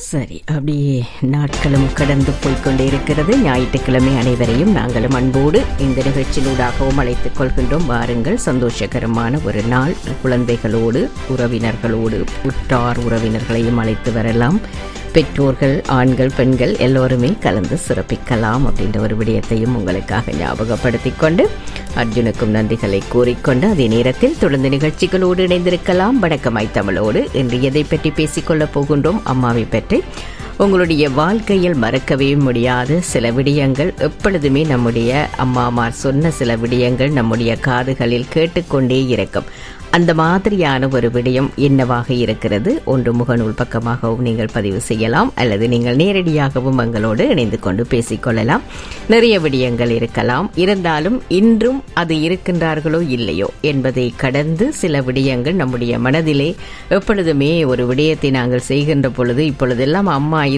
சரி, அப்படியே நாட்களும் கடந்து போய்கொண்டே இருக்கிறது. ஞாயிற்றுக்கிழமை அனைவரையும் நாங்களும் அன்போடு இந்த நிகழ்ச்சியிலூடாகவும் அழைத்துக் கொள்கின்றோம். வாருங்கள், சந்தோஷகரமான ஒரு நாள். குழந்தைகளோடு, உறவினர்களோடு, உற்றார் உறவினர்களையும் அழைத்து வரலாம். பெற்றோர்கள், ஆண்கள், பெண்கள் எல்லோருமே கலந்து சிறப்பிக்கலாம் அப்படின்ற ஒரு விடயத்தையும் உங்களுக்காக ஞாபகப்படுத்திக் கொண்டு அர்ஜுனுக்கும் நன்றிகளை கூறிக்கொண்டு அதே நேரத்தில் தொடர்ந்து நிகழ்ச்சிகளோடு இணைந்திருக்கலாம். வணக்கமாய் தமிழோடு இன்று எதை பற்றி பேசிக்கொள்ளப் போகின்றோம்? அம்மாவை பற்றி. உங்களுடைய வாழ்க்கையில் மறக்கவே முடியாத சில விடயங்கள், எப்பொழுதுமே நம்முடைய அம்மாமார் சொன்ன சில விடயங்கள் நம்முடைய காதுகளில் கேட்டுக்கொண்டே இருக்கும். அந்த மாதிரியான ஒரு விடயம் என்னவாக இருக்கிறது? ஒன்று முகநூல் பக்கமாகவும் நீங்கள் பதிவு செய்யலாம், அல்லது நீங்கள் நேரடியாகவும் எங்களோடு இணைந்து கொண்டு பேசிக்கொள்ளலாம். நிறைய விடயங்கள் இருக்கலாம். இருந்தாலும் இன்றும் அது இருக்கின்றார்களோ இல்லையோ என்பதை கடந்து சில விடயங்கள் நம்முடைய மனதிலே எப்பொழுதுமே ஒரு விடயத்தை நாங்கள் செய்கின்ற பொழுது, இப்பொழுதெல்லாம் அம்மா